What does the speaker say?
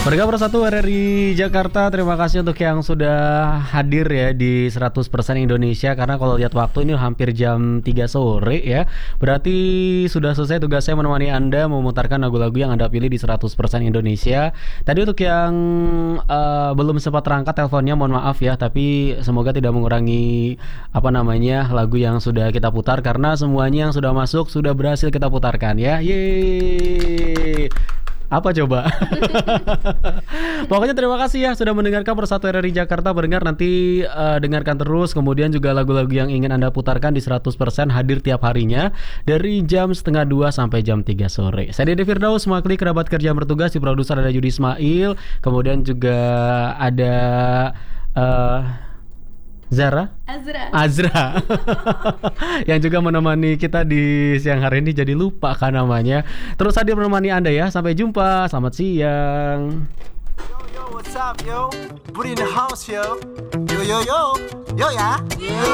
Mereka Bersatu RRI Jakarta, terima kasih untuk yang sudah hadir ya di 100% Indonesia. Karena kalau lihat waktu ini hampir jam 3 sore ya. Berarti sudah selesai tugas saya menemani Anda memutarkan lagu-lagu yang Anda pilih di 100% Indonesia. Tadi untuk yang belum sempat terangkat teleponnya mohon maaf ya. Tapi semoga tidak mengurangi lagu yang sudah kita putar. Karena semuanya yang sudah masuk sudah berhasil kita putarkan ya. Yeay. Apa coba? Pokoknya terima kasih ya sudah mendengarkan Bersatu RRI Jakarta. Berdengar nanti dengarkan terus. Kemudian juga lagu-lagu yang ingin Anda putarkan di 100% hadir tiap harinya dari jam 1:30 sampai jam 3 sore. Saya Dede Firdaus, mewakili kerabat kerja yang bertugas. Di produser ada Yudi Ismail. Kemudian juga ada Azra yang juga menemani kita di siang hari ini, jadi lupa kan namanya. Terus hadir menemani Anda ya. Sampai jumpa, selamat siang. Yo, what's up, yo? Put in the house, yo. Yo, yo, yo. Yo, ya.